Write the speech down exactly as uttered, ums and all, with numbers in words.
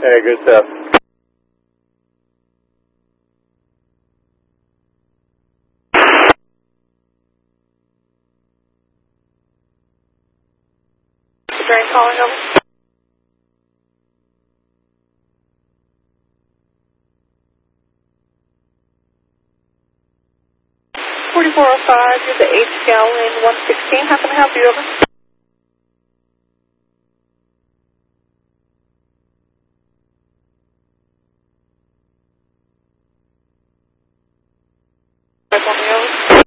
Hey, good stuff. Drain calling over. forty-four oh five, you're the eighth gallon, one sixteen. How can I help you? Over. Five on the over.